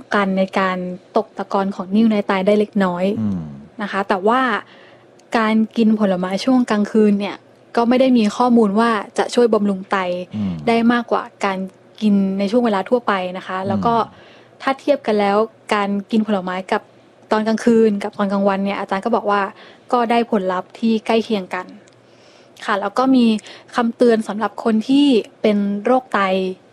กันในการตกตะกอนของนิ่วในไตได้เล็กน้อยนะคะแต่ว่าการกินผลไม้ช่วงกลางคืนเนี่ยก็ไม่ได้มีข้อมูลว่าจะช่วยบำรุงไตได้มากกว่าการกินในช่วงเวลาทั่วไปนะคะแล้วก็ถ้าเทียบกันแล้วการกินผลไม้กับตอนกลางคืนกับตอนกลางวันเนี่ยอาจารย์ก็บอกว่าก็ได้ผลลัพธ์ที่ใกล้เคียงกันค่ะแล้วก็มีคำเตือนสำหรับคนที่เป็นโรคไต